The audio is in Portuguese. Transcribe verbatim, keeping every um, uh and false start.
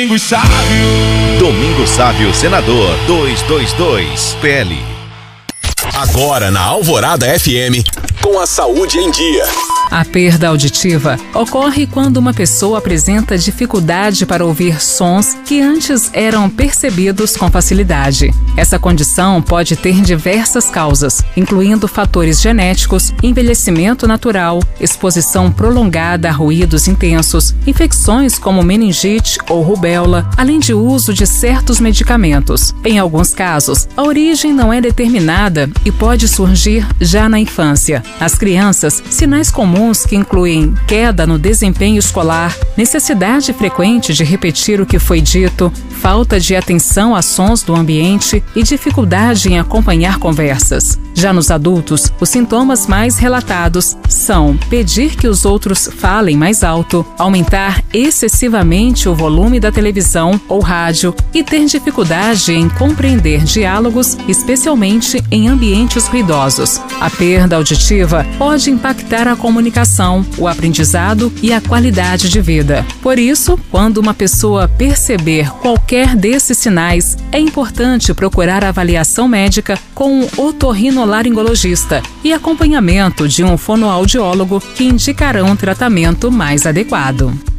Domingo Sávio. Domingo Sávio, senador duzentos e vinte e dois, P L. Agora na Alvorada F M, com a saúde em dia. A perda auditiva ocorre quando uma pessoa apresenta dificuldade para ouvir sons que antes eram percebidos com facilidade. Essa condição pode ter diversas causas, incluindo fatores genéticos, envelhecimento natural, exposição prolongada a ruídos intensos, infecções como meningite ou rubéola, além de uso de certos medicamentos. Em alguns casos, a origem não é determinada e pode surgir já na infância. Nas crianças, sinais comuns que incluem queda no desempenho escolar, necessidade frequente de repetir o que foi dito, falta de atenção a sons do ambiente e dificuldade em acompanhar conversas. Já nos adultos, os sintomas mais relatados são pedir que os outros falem mais alto, aumentar excessivamente o volume da televisão ou rádio e ter dificuldade em compreender diálogos, especialmente em ambientes ruidosos. A perda auditiva pode impactar a comunicação, o aprendizado e a qualidade de vida. Por isso, quando uma pessoa perceber qualquer desses sinais, é importante procurar avaliação médica com um otorrinolaringologista e acompanhamento de um fonoaudiólogo que indicarão um tratamento mais adequado.